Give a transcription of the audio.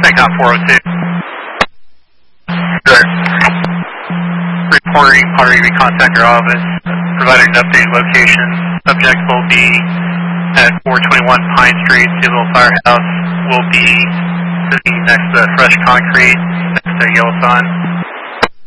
SECOM 402. Good. Reporting, REV contact your office, providing an updated location. Subject will be at 421 Pine Street. Civil Firehouse will be sitting next to the fresh concrete, next to Yellowstone.